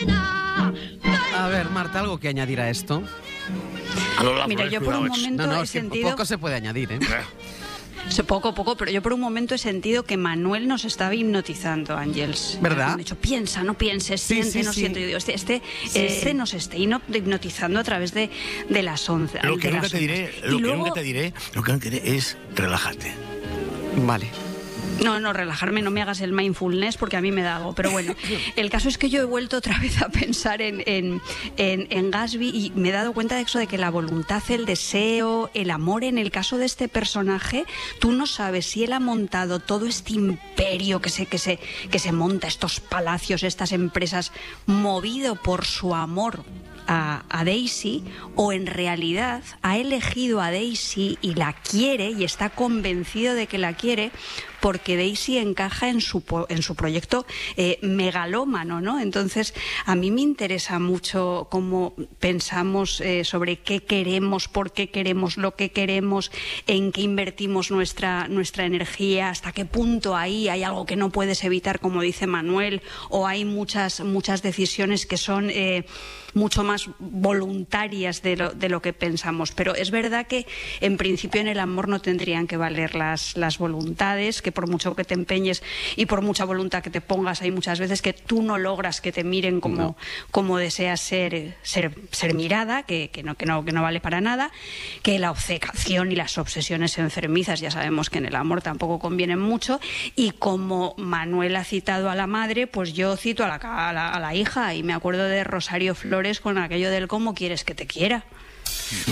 A ver, Marta, ¿algo que añadir a esto? Mira, yo por un momento he sentido... Poco se puede añadir, ¿eh? Poco, pero yo por un momento he sentido que Manuel nos estaba hipnotizando, Ángels. ¿Verdad? Me ha dicho, piensa, no pienses, siente, no siente. Yo digo, este nos está hipnotizando a través de las onzas. Lo que nunca te diré es relájate. Vale. No, relajarme, no me hagas el mindfulness porque a mí me da algo. Pero bueno, el caso es que yo he vuelto otra vez a pensar en Gatsby y me he dado cuenta de eso, de que la voluntad, el deseo, el amor, en el caso de este personaje, tú no sabes si él ha montado todo este imperio que se monta, estos palacios, estas empresas, movido por su amor a Daisy, o en realidad ha elegido a Daisy y la quiere y está convencido de que la quiere porque Daisy encaja en su proyecto megalómano, ¿no? Entonces, a mí me interesa mucho cómo pensamos sobre qué queremos, por qué queremos lo que queremos, en qué invertimos nuestra energía, hasta qué punto ahí hay algo que no puedes evitar, como dice Manuel, o hay muchas decisiones que son mucho más voluntarias de lo que pensamos. Pero es verdad que en principio en el amor no tendrían que valer las voluntades, que por mucho que te empeñes y por mucha voluntad que te pongas, hay muchas veces que tú no logras que te miren como deseas ser mirada, que no vale para nada, que la obcecación y las obsesiones enfermizas ya sabemos que en el amor tampoco convienen mucho, y como Manuel ha citado a la madre, pues yo cito a la hija, y me acuerdo de Rosario Flores con aquello del ¿cómo quieres que te quiera?